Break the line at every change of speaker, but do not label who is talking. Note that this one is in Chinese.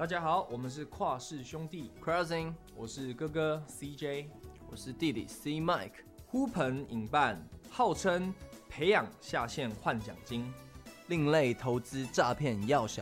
大家好，我们是跨世兄弟
Crossing，
我是哥哥 CJ，
我是弟弟 C Mike。
呼朋引伴，号称培养下线换奖金，
另类投资诈骗要小